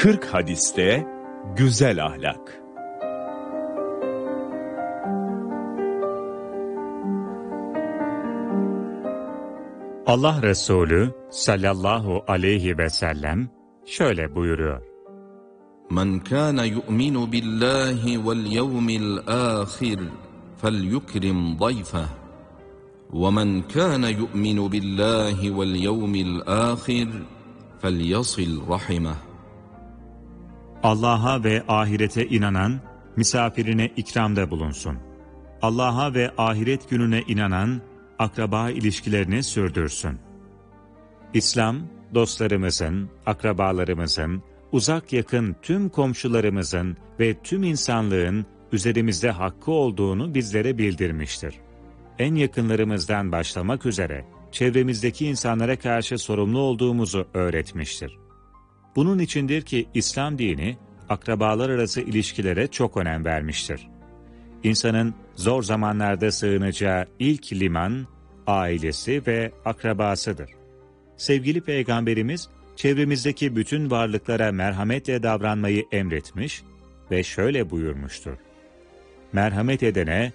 40 hadiste güzel ahlak. Allah Resulü sallallahu aleyhi ve sellem şöyle buyuruyor. Men kana yu'minu billahi vel yevmil ahir felyukrim dayfeh ve men kana yu'minu billahi vel yevmil ahir felyasil rahimeh. Allah'a ve ahirete inanan misafirine ikramda bulunsun. Allah'a ve ahiret gününe inanan akraba ilişkilerini sürdürsün. İslam, dostlarımızın, akrabalarımızın, uzak yakın tüm komşularımızın ve tüm insanlığın üzerimizde hakkı olduğunu bizlere bildirmiştir. En yakınlarımızdan başlamak üzere çevremizdeki insanlara karşı sorumlu olduğumuzu öğretmiştir. Bunun içindir ki İslam dini akrabalar arası ilişkilere çok önem vermiştir. İnsanın zor zamanlarda sığınacağı ilk liman, ailesi ve akrabasıdır. Sevgili Peygamberimiz, çevremizdeki bütün varlıklara merhametle davranmayı emretmiş ve şöyle buyurmuştur. Merhamet edene